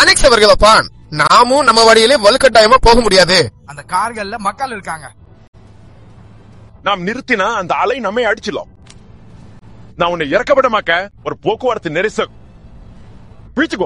மாணிக் அவர்களப்பான், நாமும் நம்ம வழியிலே வலுக்கட்டாயமா போக முடியாது. அந்த கார்கள்ல மக்கள் இருக்காங்க. நாம் நிறுத்தினா அந்த அலை நம்மை அடிச்சிடும். நான் உன்னை இறக்கப்பட மாக்க ஒரு போக்குவரத்து நெரிசல் பிடிச்சுக்கோ.